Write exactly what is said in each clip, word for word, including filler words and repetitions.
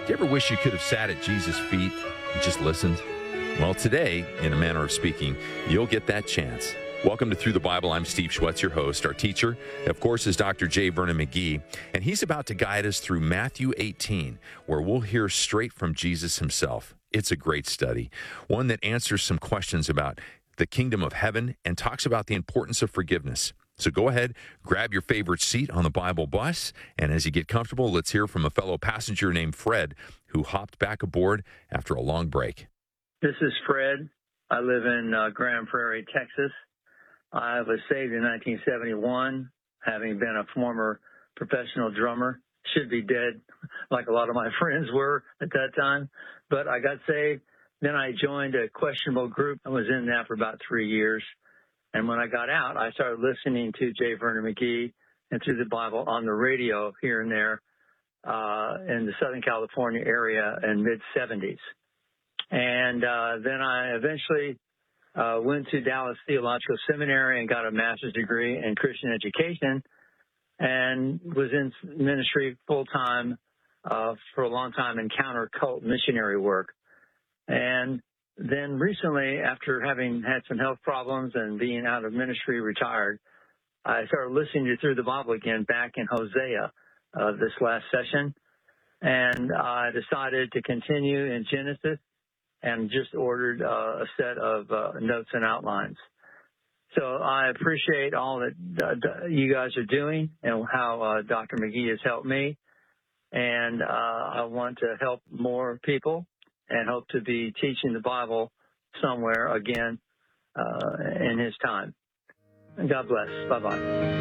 Do you ever wish you could have sat at Jesus' feet and just listened? Well, today, in a manner of speaking, you'll get that chance. Welcome to Through the Bible. I'm Steve Schwetz, your host. Our teacher, of course, is Doctor J. Vernon McGee, and he's about to guide us through Matthew eighteen, where we'll hear straight from Jesus himself. It's a great study, one that answers some questions about the kingdom of heaven and talks about the importance of forgiveness. So go ahead, grab your favorite seat on the Bible bus, and as you get comfortable, let's hear from a fellow passenger named Fred, who hopped back aboard after a long break. This is Fred. I live in uh, Grand Prairie, Texas. I was saved in nineteen seventy-one, having been a former professional drummer. Should be dead, like a lot of my friends were at that time. But I got saved. Then I joined a questionable group. I was in that for about three years. And when I got out, I started listening to J. Vernon McGee and Through the Bible on the radio here and there uh, in the Southern California area in mid-seventies. And uh, then I eventually uh, went to Dallas Theological Seminary and got a master's degree in Christian education and was in ministry full-time uh, for a long time in counter-cult missionary work. And then recently, after having had some health problems and being out of ministry, retired, I started listening to Through the Bible again back in Hosea uh, this last session. And I decided to continue in Genesis and just ordered uh, a set of uh, notes and outlines. So I appreciate all that uh, you guys are doing and how uh, Doctor McGee has helped me. And uh, I want to help more people and hope to be teaching the Bible somewhere again uh, in his time. And God bless. Bye-bye.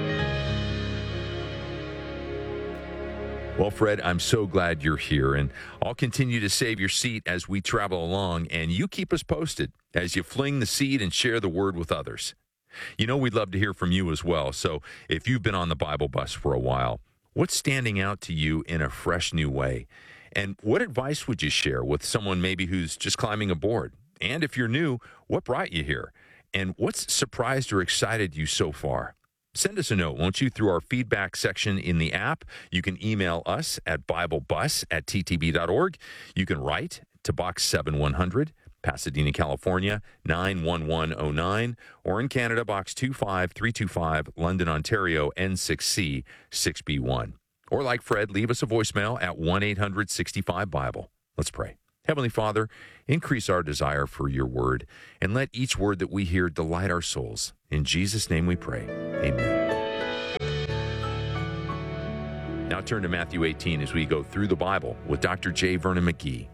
Well, Fred, I'm so glad you're here, and I'll continue to save your seat as we travel along, and you keep us posted as you fling the seed and share the word with others. You know, we'd love to hear from you as well, so if you've been on the Bible bus for a while, what's standing out to you in a fresh new way? And what advice would you share with someone maybe who's just climbing aboard? And if you're new, what brought you here? And what's surprised or excited you so far? Send us a note, won't you, through our feedback section in the app. You can email us at biblebus at t t b dot org. You can write to Box seven one hundred, Pasadena, California, nine one one oh nine, or in Canada, Box two five three two five, London, Ontario, N six C six B one. Or like Fred, leave us a voicemail at one eight hundred sixty-five Bible. Let's pray. Heavenly Father, increase our desire for your word, and let each word that we hear delight our souls. In Jesus' name we pray. Amen. Now turn to Matthew eighteen as we go through the Bible with Doctor J. Vernon McGee.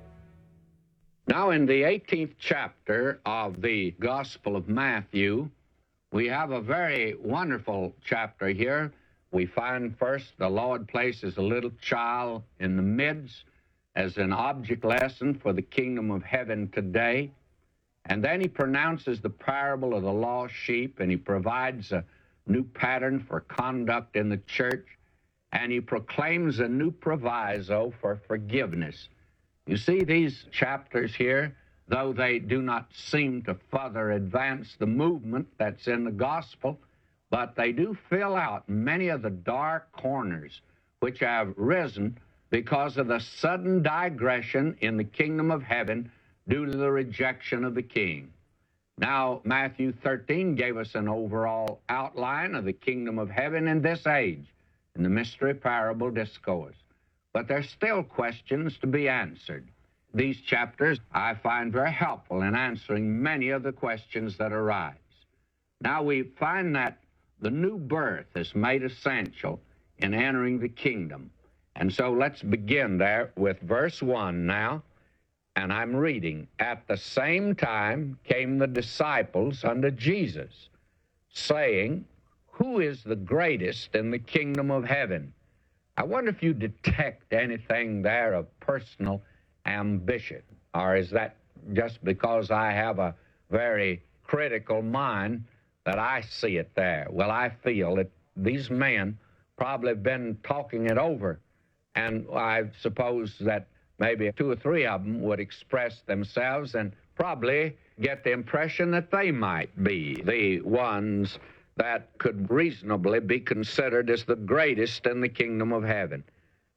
Now in the eighteenth chapter of the Gospel of Matthew, we have a very wonderful chapter here. We find first the Lord places a little child in the midst as an object lesson for the kingdom of heaven today. And then he pronounces the parable of the lost sheep, and he provides a new pattern for conduct in the church, and he proclaims a new proviso for forgiveness. You see, these chapters here, though they do not seem to further advance the movement that's in the gospel, but they do fill out many of the dark corners which have risen because of the sudden digression in the kingdom of heaven due to the rejection of the king. Now, Matthew thirteen gave us an overall outline of the kingdom of heaven in this age, in the mystery parable discourse. But there's still questions to be answered. These chapters I find very helpful in answering many of the questions that arise. Now, we find that the new birth is made essential in entering the kingdom. And so let's begin there with verse one now. And I'm reading, "At the same time came the disciples unto Jesus, saying, Who is the greatest in the kingdom of heaven?" I wonder if you detect anything there of personal ambition, or is that just because I have a very critical mind that I see it there? Well, I feel that these men probably have been talking it over, and I suppose that maybe two or three of them would express themselves and probably get the impression that they might be the ones that could reasonably be considered as the greatest in the kingdom of heaven.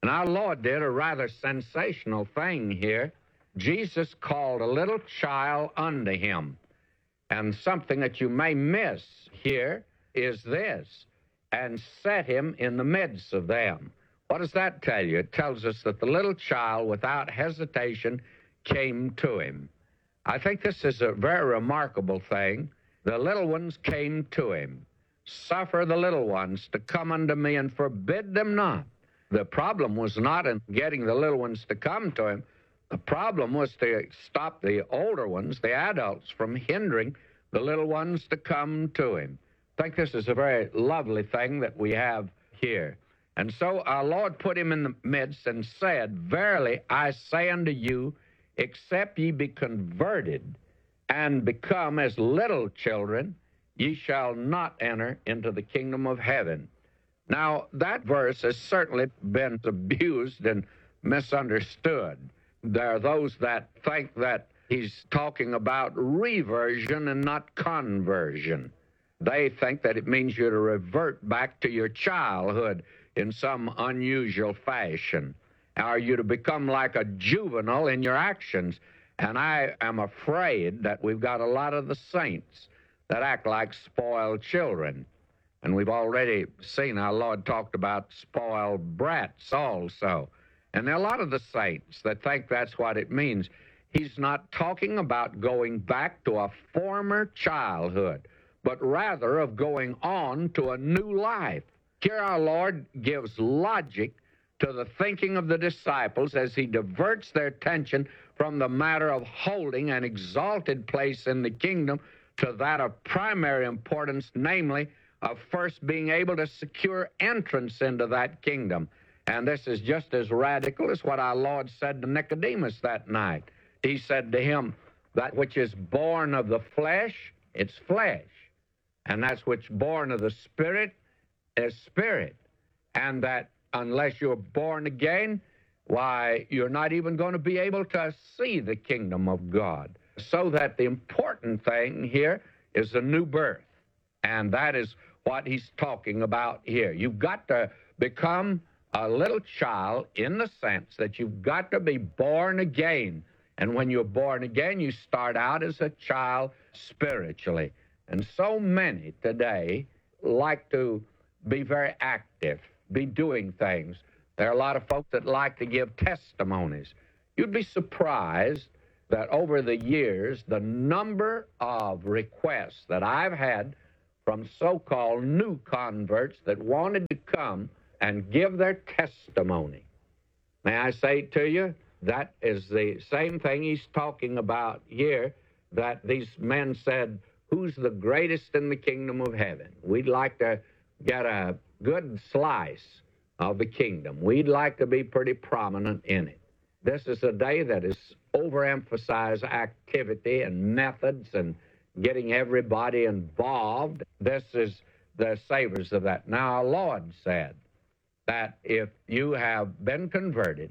And our Lord did a rather sensational thing here. Jesus called a little child unto him. And something that you may miss here is this, and set him in the midst of them. What does that tell you? It tells us that the little child, without hesitation, came to him. I think this is a very remarkable thing. The little ones came to him. Suffer the little ones to come unto me, and forbid them not. The problem was not in getting the little ones to come to him. The problem was to stop the older ones, the adults, from hindering the little ones to come to him. I think this is a very lovely thing that we have here. And so our Lord put him in the midst and said, Verily I say unto you, except ye be converted and become as little children, ye shall not enter into the kingdom of heaven. Now, that verse has certainly been abused and misunderstood. There are those that think that he's talking about reversion and not conversion. They think that it means you to revert back to your childhood in some unusual fashion. Are you to become like a juvenile in your actions? And I am afraid that we've got a lot of the saints that act like spoiled children. And we've already seen our Lord talked about spoiled brats also. And there are a lot of the saints that think that's what it means. He's not talking about going back to a former childhood, but rather of going on to a new life. Here our Lord gives logic to the thinking of the disciples as he diverts their attention from the matter of holding an exalted place in the kingdom to that of primary importance, namely, of first being able to secure entrance into that kingdom. And this is just as radical as what our Lord said to Nicodemus that night. He said to him, that which is born of the flesh, it's flesh. And that's which born of the Spirit is spirit. And that unless you're born again, why, you're not even going to be able to see the kingdom of God. So that the important thing here is a new birth. And that is what he's talking about here. You've got to become a little child in the sense that you've got to be born again. And when you're born again, you start out as a child spiritually. And so many today like to be very active, be doing things. There are a lot of folks that like to give testimonies. You'd be surprised that over the years, the number of requests that I've had from so-called new converts that wanted to come and give their testimony. May I say to you, that is the same thing he's talking about here, that these men said, who's the greatest in the kingdom of heaven? We'd like to get a good slice of the kingdom. We'd like to be pretty prominent in it. This is a day that is overemphasized activity and methods and getting everybody involved. This is the savors of that. Now, our Lord said that if you have been converted,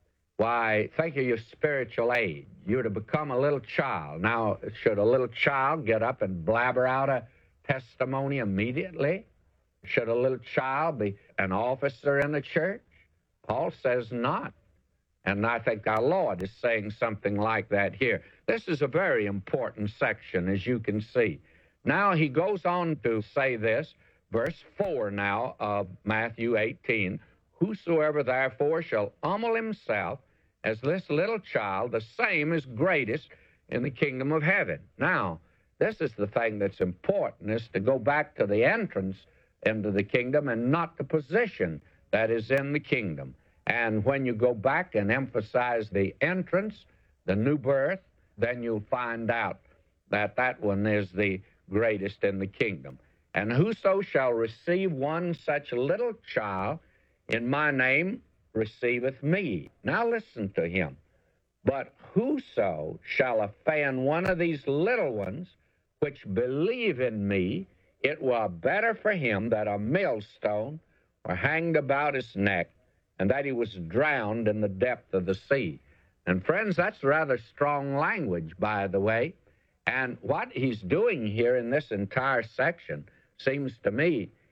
why, think of your spiritual age. You're to become a little child. Now, should a little child get up and blabber out a testimony immediately? Should a little child be an officer in the church? Paul says not. And I think our Lord is saying something like that here. This is a very important section, as you can see. Now he goes on to say this, verse four now of Matthew eighteen, whosoever therefore shall humble himself as this little child, the same is greatest in the kingdom of heaven. Now, this is the thing that's important, is to go back to the entrance into the kingdom and not the position that is in the kingdom. And when you go back and emphasize the entrance, the new birth, then you'll find out that that one is the greatest in the kingdom. And whoso shall receive one such little child in my name receiveth me. Now listen to him. But whoso shall offend one of these little ones which believe in me, it were better for him that a millstone were hanged about his neck, and that he was drowned in the depth of the sea. And friends, that's rather strong language, by the way. And what he's doing here in this entire section seems to me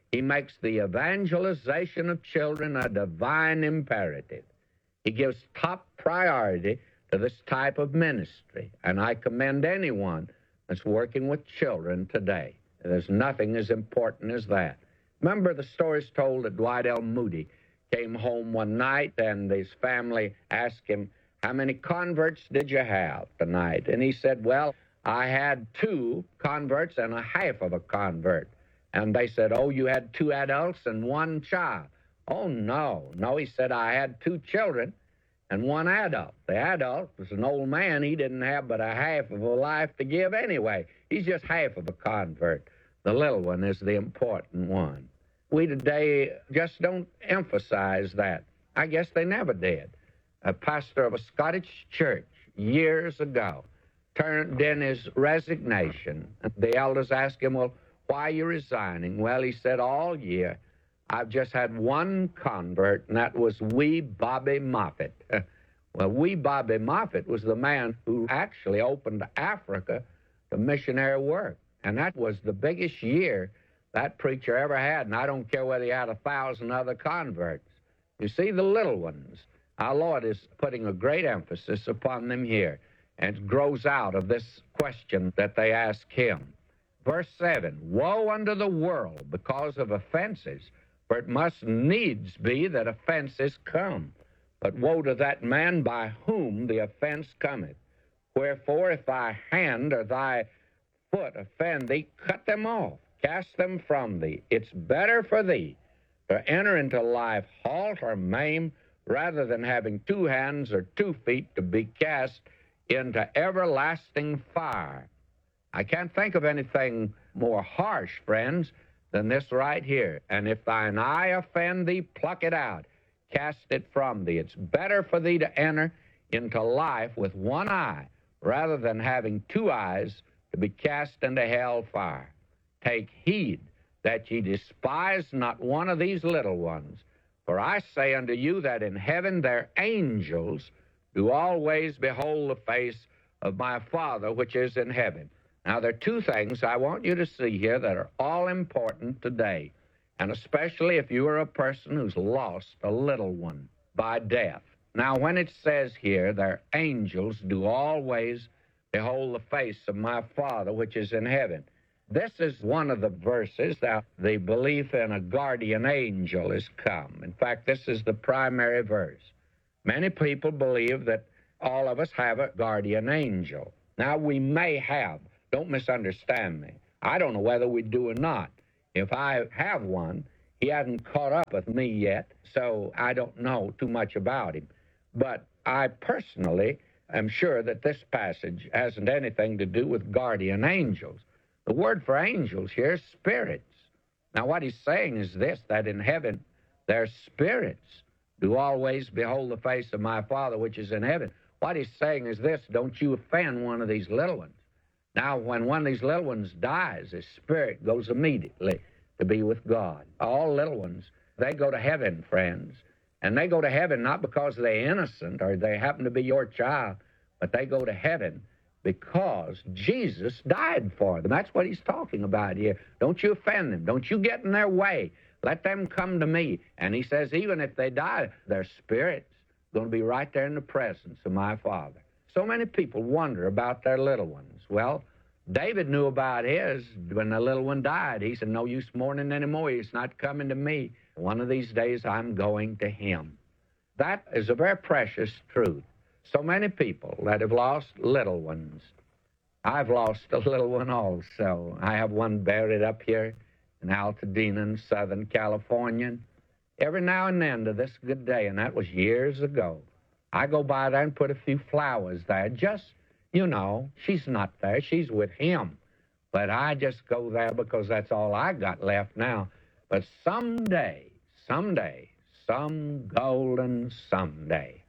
He makes the evangelization of children a divine imperative. He gives top priority to this type of ministry, and I commend anyone that's working with children today. There's nothing as important as that. Remember the stories told that Dwight L. Moody came home one night and his family asked him, how many converts did you have tonight? And he said, well, I had two converts and a half of a convert. And they said, oh, you had two adults and one child. Oh, no. No, he said, I had two children and one adult. The adult was an old man. He didn't have but a half of a life to give anyway. He's just half of a convert. The little one is the important one. We today just don't emphasize that. I guess they never did. A pastor of a Scottish church years ago turned in his resignation. The elders asked him, well, why are you resigning? Well, he said, all year I've just had one convert, and that was wee Bobby Moffat. Well, wee Bobby Moffat was the man who actually opened Africa to missionary work, and that was the biggest year that preacher ever had, and I don't care whether he had a thousand other converts. You see, the little ones, our Lord is putting a great emphasis upon them here, and it grows out of this question that they ask him. Verse seven, woe unto the world because of offenses, for it must needs be that offenses come. But woe to that man by whom the offense cometh. Wherefore, if thy hand or thy foot offend thee, cut them off, cast them from thee. It's better for thee to enter into life halt or maim, rather than having two hands or two feet to be cast into everlasting fire. I can't think of anything more harsh, friends, than this right here. And if thine eye offend thee, pluck it out, cast it from thee. It's better for thee to enter into life with one eye, rather than having two eyes to be cast into hell fire. Take heed that ye despise not one of these little ones. For I say unto you that in heaven their angels do always behold the face of my Father which is in heaven. Now, there are two things I want you to see here that are all important today, and especially if you are a person who's lost a little one by death. Now, when it says here, their angels do always behold the face of my Father which is in heaven, this is one of the verses that the belief in a guardian angel has come. In fact, this is the primary verse. Many people believe that all of us have a guardian angel. Now, we may have. Don't misunderstand me. I don't know whether we do or not. If I have one, he hasn't caught up with me yet, so I don't know too much about him. But I personally am sure that this passage hasn't anything to do with guardian angels. The word for angels here is spirits. Now, what he's saying is this, that in heaven their spirits do always behold the face of my Father which is in heaven. What he's saying is this, don't you offend one of these little ones. Now, when one of these little ones dies, his spirit goes immediately to be with God. All little ones, they go to heaven, friends. And they go to heaven not because they're innocent or they happen to be your child, but they go to heaven because Jesus died for them. That's what he's talking about here. Don't you offend them. Don't you get in their way. Let them come to me. And he says, even if they die, their spirit's going to be right there in the presence of my Father. So many people wonder about their little ones. Well, David knew about his when the little one died. He said, no use mourning anymore. He's not coming to me. One of these days, I'm going to him. That is a very precious truth. So many people that have lost little ones. I've lost a little one also. I have one buried up here in Altadena in Southern California. Every now and then to this good day, and that was years ago, I go by there and put a few flowers there. Just, you know, she's not there. She's with him. But I just go there because that's all I got left now. But someday, someday, some golden someday,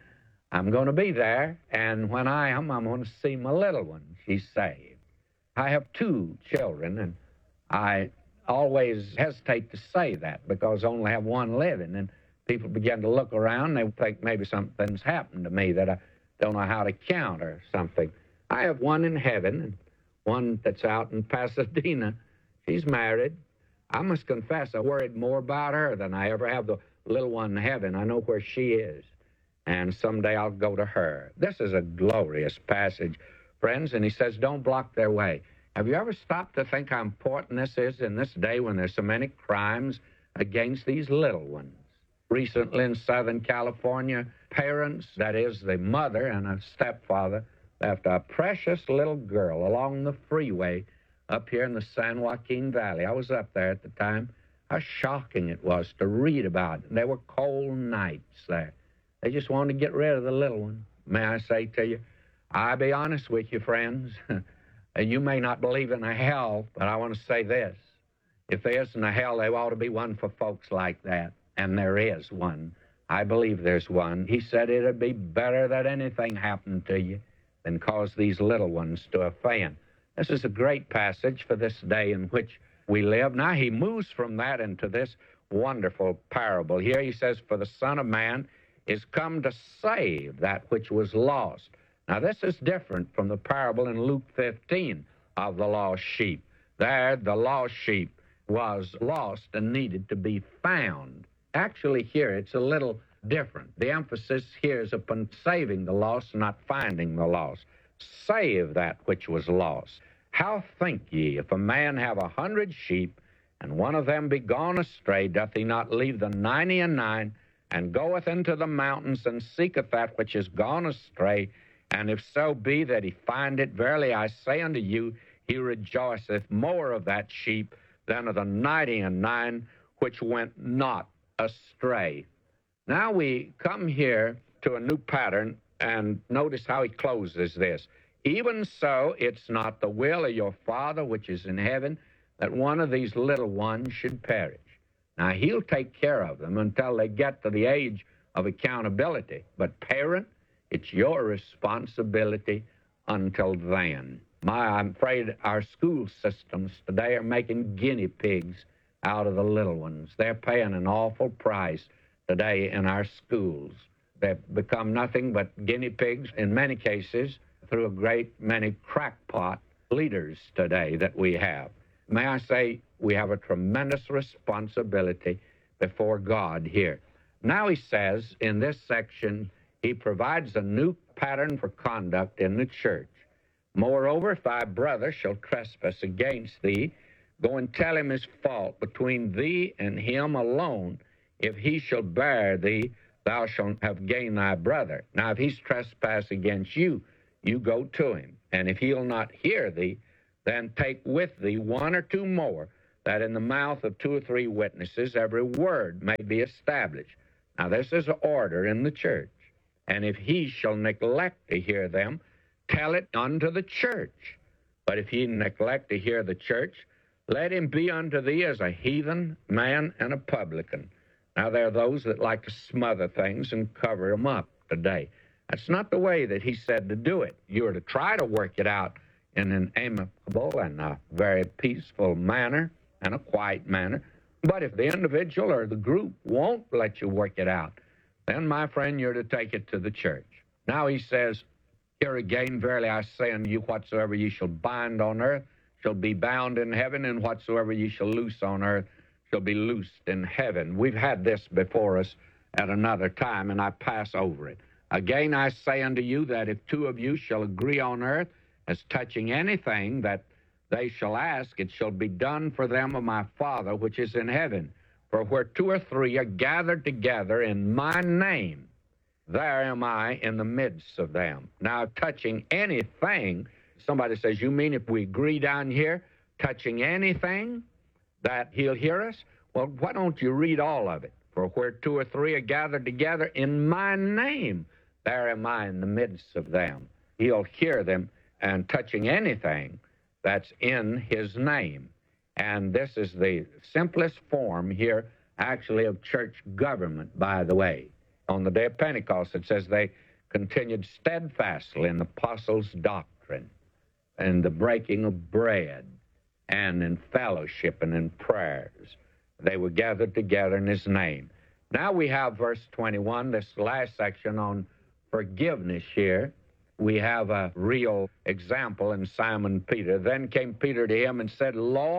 I'm going to be there. And when I am, I'm going to see my little one. She's saved. I have two children, and I always hesitate to say that because I only have one living. And people begin to look around, they think maybe something's happened to me that I don't know how to count or something. I have one in heaven and one that's out in Pasadena. She's married. I must confess, I worried more about her than I ever have the little one in heaven. I know where she is, and someday I'll go to her. This is a glorious passage, friends, and he says, don't block their way. Have you ever stopped to think how important this is in this day when there's so many crimes against these little ones? Recently in Southern California, parents, that is the mother and a stepfather, left a precious little girl along the freeway up here in the San Joaquin Valley. I was up there at the time. How shocking it was to read about it. There were cold nights there. They just wanted to get rid of the little one. May I say to you, I'll be honest with you, friends, and you may not believe in a hell, but I want to say this. If there isn't a hell, there ought to be one for folks like that, and there is one. I believe there's one. He said it'd be better that anything happened to you than cause these little ones to offend. This is a great passage for this day in which we live. Now he moves from that into this wonderful parable. Here he says, for the Son of Man is come to save that which was lost. Now this is different from the parable in Luke fifteen of the lost sheep. There, the lost sheep was lost and needed to be found. Actually, here it's a little different. The emphasis here is upon saving the lost, not finding the lost. Save that which was lost. How think ye, if a man have a hundred sheep, and one of them be gone astray, doth he not leave the ninety and nine, and goeth into the mountains, and seeketh that which is gone astray? And if so be that he find it, verily I say unto you, he rejoiceth more of that sheep than of the ninety and nine which went not astray. Now we come here to a new pattern, and notice how he closes this. Even so, it's not the will of your Father which is in heaven that one of these little ones should perish. Now, he'll take care of them until they get to the age of accountability. But parent, it's your responsibility until then. My, I'm afraid our school systems today are making guinea pigs out of the little ones. They're paying an awful price today in our schools. They've become nothing but guinea pigs in many cases through a great many crackpot leaders today that we have. May I say, we have a tremendous responsibility before God here. Now he says in this section, he provides a new pattern for conduct in the church. Moreover, if thy brother shall trespass against thee, go and tell him his fault between thee and him alone. If he shall bear thee, thou shalt have gained thy brother. Now, if he's trespassed against you, you go to him. And if he'll not hear thee, then take with thee one or two more, that in the mouth of two or three witnesses every word may be established. Now, this is an order in the church. And if he shall neglect to hear them, tell it unto the church. But if he neglect to hear the church, let him be unto thee as a heathen man and a publican. Now, there are those that like to smother things and cover them up today. That's not the way that he said to do it. You are to try to work it out in an amicable and a very peaceful manner and a quiet manner. But if the individual or the group won't let you work it out, then, my friend, you're to take it to the church. Now he says, here again, verily I say unto you, whatsoever ye shall bind on earth shall be bound in heaven, and whatsoever ye shall loose on earth shall be loosed in heaven. We've had this before us at another time, and I pass over it. Again I say unto you that if two of you shall agree on earth as touching anything that they shall ask, it shall be done for them of my Father which is in heaven. For where two or three are gathered together in my name, there am I in the midst of them. Now, touching anything, somebody says, you mean if we agree down here, touching anything, that he'll hear us? Well, why don't you read all of it? For where two or three are gathered together in my name, there am I in the midst of them. He'll hear them, and touching anything that's in his name. And this is the simplest form here, actually, of church government, by the way. On the day of Pentecost, it says they continued steadfastly in the apostles' doctrine, and the breaking of bread, and in fellowship and in prayers. They were gathered together in his name. Now we have verse twenty-one, this last section on forgiveness here. We have a real example in Simon Peter. Then came Peter to him and said, Lord,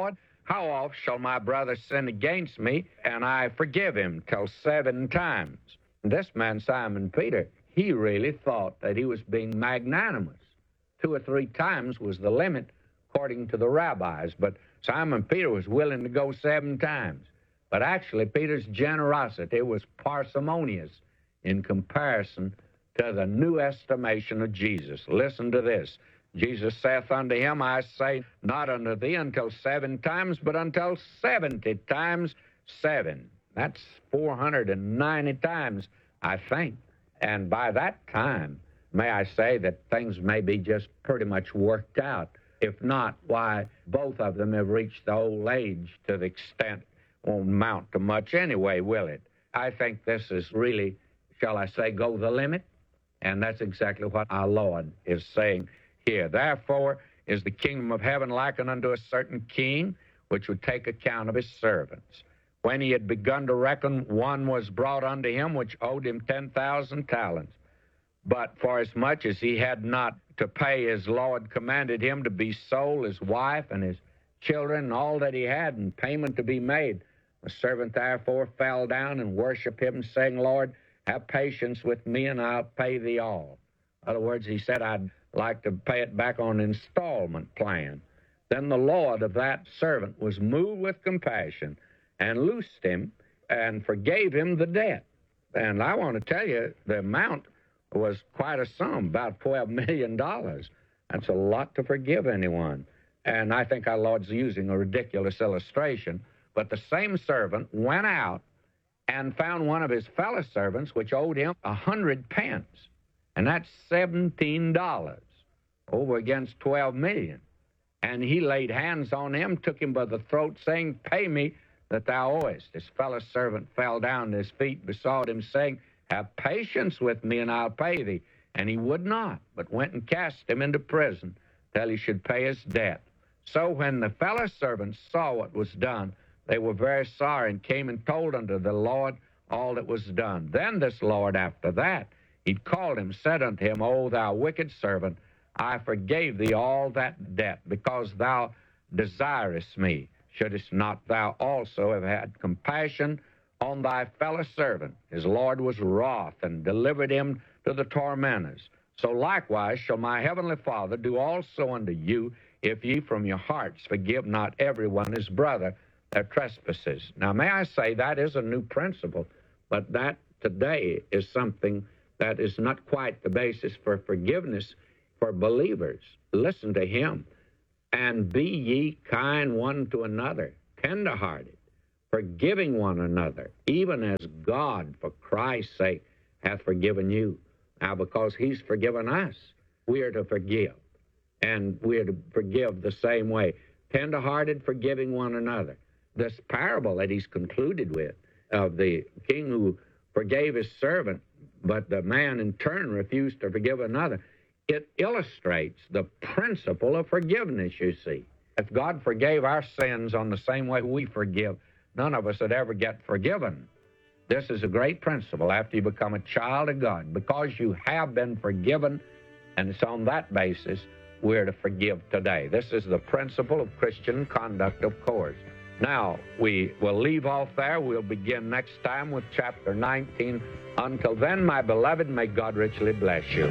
How oft shall my brother sin against me, and I forgive him? Till seven times. This man, Simon Peter, he really thought that he was being magnanimous. Two or three times was the limit, according to the rabbis. But Simon Peter was willing to go seven times. But actually, Peter's generosity was parsimonious in comparison to the new estimation of Jesus. Listen to this. Jesus saith unto him, I say not unto thee until seven times, but until seventy times seven. That's four hundred ninety times, I think. And by that time, may I say that things may be just pretty much worked out. If not, why, both of them have reached the old age to the extent won't amount to much anyway, will it? I think this is really, shall I say, go the limit? And that's exactly what our Lord is saying here. Therefore is the kingdom of heaven likened unto a certain king, which would take account of his servants. When he had begun to reckon, one was brought unto him which owed him ten thousand talents. But for as much as he had not to pay, his Lord commanded him to be sold, his wife and his children, and all that he had, and payment to be made. The servant therefore fell down and worshipped him, saying, Lord, have patience with me, and I'll pay thee all. In other words, he said, I'd like to pay it back on installment plan. Then the Lord of that servant was moved with compassion and loosed him and forgave him the debt. And I want to tell you, the amount was quite a sum, about twelve million dollars. That's a lot to forgive anyone. And I think our Lord's using a ridiculous illustration. But the same servant went out and found one of his fellow servants which owed him a hundred pence. And that's seventeen dollars over against twelve million. And he laid hands on him, took him by the throat, saying, pay me that thou owest. His fellow servant fell down at his feet, besought him, saying, have patience with me, and I'll pay thee. And he would not, but went and cast him into prison till he should pay his debt. So when the fellow servants saw what was done, they were very sorry, and came and told unto the Lord all that was done. Then this Lord, after that, he called him, said unto him, O thou wicked servant, I forgave thee all that debt, because thou desirest me. Shouldest not thou also have had compassion on thy fellow servant? His Lord was wroth, and delivered him to the tormentors. So likewise shall my heavenly Father do also unto you, if ye from your hearts forgive not every one his brother their trespasses. Now, may I say, that is a new principle, but that today is something that is not quite the basis for forgiveness for believers. Listen to him. And be ye kind one to another, tenderhearted, forgiving one another, even as God, for Christ's sake, hath forgiven you. Now, because he's forgiven us, we are to forgive. And we are to forgive the same way. Tenderhearted, forgiving one another. This parable that he's concluded with, of the king who forgave his servant, but the man in turn refused to forgive another, it illustrates the principle of forgiveness, you see. If God forgave our sins on the same way we forgive, none of us would ever get forgiven. This is a great principle after you become a child of God. Because you have been forgiven, and it's on that basis we're to forgive today. This is the principle of Christian conduct, of course. Now, we will leave off there. We'll begin next time with chapter nineteen. Until then, my beloved, may God richly bless you.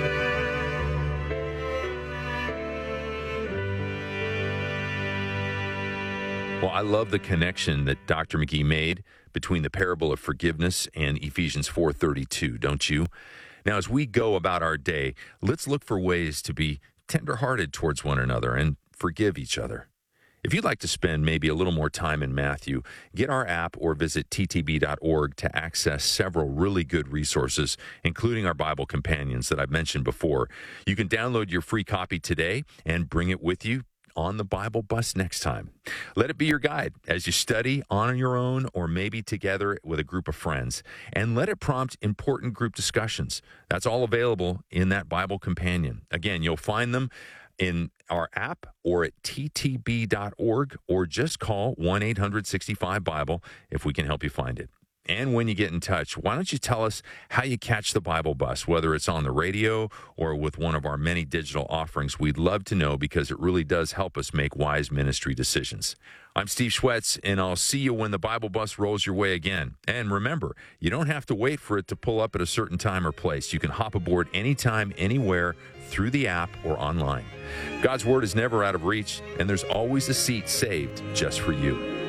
Well, I love the connection that Doctor McGee made between the parable of forgiveness and Ephesians four thirty-two, don't you? Now, as we go about our day, let's look for ways to be tenderhearted towards one another and forgive each other. If you'd like to spend maybe a little more time in Matthew, get our app or visit T T B dot org to access several really good resources, including our Bible companions that I've mentioned before. You can download your free copy today and bring it with you on the Bible bus next time. Let it be your guide as you study on your own or maybe together with a group of friends, and let it prompt important group discussions. That's all available in that Bible companion. Again, you'll find them in our app or at T T B dot org, or just call one eight hundred sixty-five Bible if we can help you find it. And when you get in touch, why don't you tell us how you catch the Bible Bus, whether it's on the radio or with one of our many digital offerings. We'd love to know because it really does help us make wise ministry decisions. I'm Steve Schwetz, and I'll see you when the Bible Bus rolls your way again. And remember, you don't have to wait for it to pull up at a certain time or place. You can hop aboard anytime, anywhere, through the app or online. God's Word is never out of reach, and there's always a seat saved just for you.